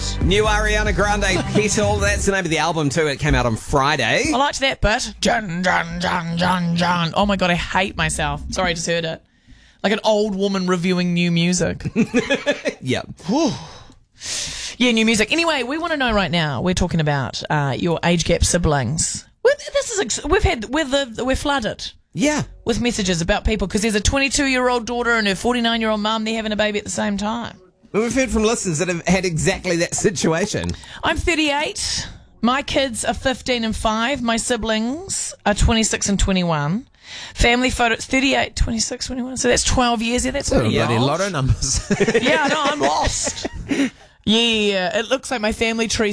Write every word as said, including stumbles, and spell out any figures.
New Ariana Grande, Petal. That's the name of the album too. It came out on Friday. I liked that bit. Jun, jun, jun, jun, jun. Oh my God, I hate myself. Sorry, I just heard it. Like an old woman reviewing new music. Yeah. Yeah, new music. Anyway, we want to know right now. We're talking about uh, your age gap siblings. We're, this is ex- we've had we're the, we're flooded. Yeah. With messages about people because there's a twenty-two-year-old daughter and her forty-nine-year-old mum. They're having a baby at the same time. We've heard from listeners that have had exactly that situation. I'm thirty-eight. My kids are fifteen and five. My siblings are twenty-six and twenty-one. Family photos, thirty-eight, twenty-six, twenty-one. So that's twelve years. Yeah, that's pretty a bloody old. lot of numbers. Yeah, no, I'm lost. Yeah, it looks like my family tree